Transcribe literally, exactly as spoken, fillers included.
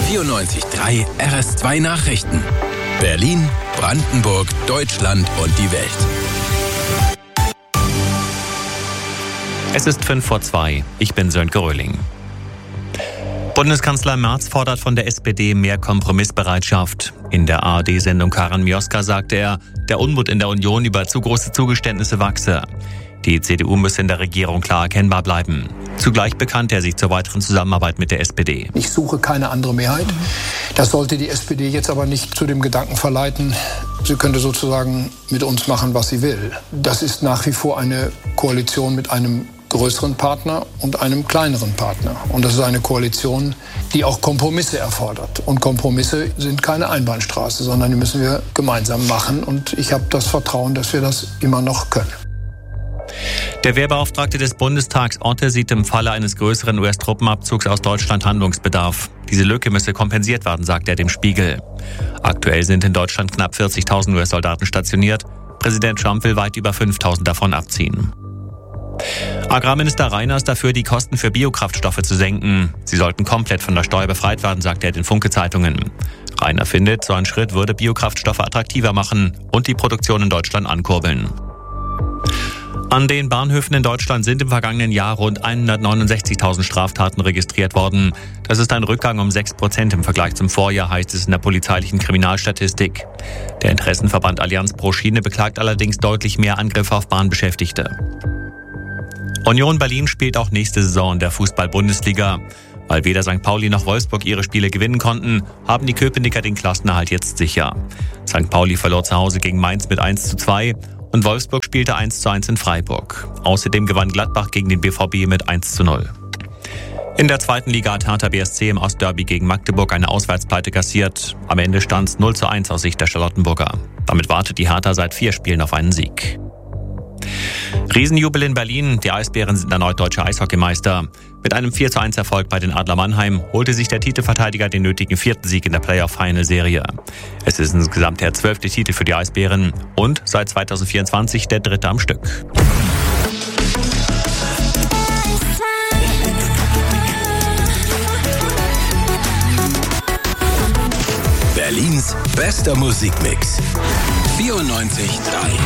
vierundneunzig Komma drei R S zwei Nachrichten. Berlin, Brandenburg, Deutschland und die Welt. Es ist fünf vor zwei. Ich bin Sönke Röhling. Bundeskanzler Merz fordert von der S P D mehr Kompromissbereitschaft. In der A R D-Sendung Karin Mioska sagte er, der Unmut in der Union über zu große Zugeständnisse wachse. Die C D U müsse in der Regierung klar erkennbar bleiben. Zugleich bekannte er sich zur weiteren Zusammenarbeit mit der S P D. Ich suche keine andere Mehrheit. Das sollte die S P D jetzt aber nicht zu dem Gedanken verleiten, sie könnte sozusagen mit uns machen, was sie will. Das ist nach wie vor eine Koalition mit einem größeren Partner und einem kleineren Partner. Und das ist eine Koalition, die auch Kompromisse erfordert. Und Kompromisse sind keine Einbahnstraße, sondern die müssen wir gemeinsam machen. Und ich habe das Vertrauen, dass wir das immer noch können. Der Wehrbeauftragte des Bundestags Otte sieht im Falle eines größeren U S-Truppenabzugs aus Deutschland Handlungsbedarf. Diese Lücke müsse kompensiert werden, sagt er dem Spiegel. Aktuell sind in Deutschland knapp vierzigtausend U S-Soldaten stationiert. Präsident Trump will weit über fünftausend davon abziehen. Agrarminister Reiner ist dafür, die Kosten für Biokraftstoffe zu senken. Sie sollten komplett von der Steuer befreit werden, sagt er den Funke-Zeitungen. Reiner findet, so ein Schritt würde Biokraftstoffe attraktiver machen und die Produktion in Deutschland ankurbeln. An den Bahnhöfen in Deutschland sind im vergangenen Jahr rund hundertneunundsechzigtausend Straftaten registriert worden. Das ist ein Rückgang um sechs Prozent im Vergleich zum Vorjahr, heißt es in der polizeilichen Kriminalstatistik. Der Interessenverband Allianz pro Schiene beklagt allerdings deutlich mehr Angriffe auf Bahnbeschäftigte. Union Berlin spielt auch nächste Saison in der Fußball-Bundesliga. Weil weder Sankt Pauli noch Wolfsburg ihre Spiele gewinnen konnten, haben die Köpenicker den Klassenerhalt jetzt sicher. Sankt Pauli verlor zu Hause gegen Mainz mit eins zu zwei und Wolfsburg spielte eins zu eins in Freiburg. Außerdem gewann Gladbach gegen den B V B mit eins zu null. In der zweiten Liga hat Hertha B S C im Ostderby gegen Magdeburg eine Auswärtspleite kassiert. Am Ende stand es null zu eins aus Sicht der Charlottenburger. Damit wartet die Hertha seit vier Spielen auf einen Sieg. Riesenjubel in Berlin. Die Eisbären sind erneut deutsche Eishockeymeister. Mit einem vier zu eins Erfolg bei den Adler Mannheim holte sich der Titelverteidiger den nötigen vierten Sieg in der Playoff-Final-Serie. Es ist insgesamt der zwölfte Titel für die Eisbären und seit zweitausendvierundzwanzig der dritte am Stück. Berlins bester Musikmix. vierundneunzig Komma drei